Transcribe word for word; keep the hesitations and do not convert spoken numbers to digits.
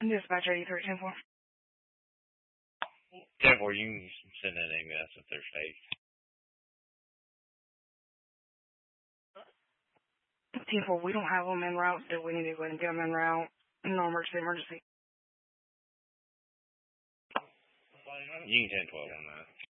Dispatch eighty-three ten four. ten four, you can send an email if they're safe. ten four, we don't have them en route. Do we need to go ahead and get them en route? No emergency, emergency. You can ten twelve on that.